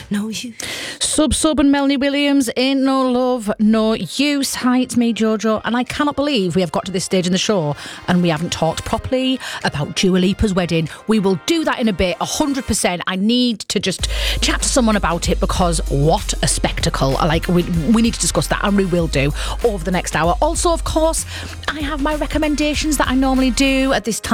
no use. Sub and Melanie Williams, Ain't No Love, No Use. Hi, it's me, Jojo, and I cannot believe we have got to this stage in the show and we haven't talked properly about Dua Lipa's wedding. We will do that in a bit, 100%. I need to just chat to someone about it because what a spectacle. Like, we need to discuss that, and we will do over the next hour. Also, of course, I have my recommendations that I normally do at this time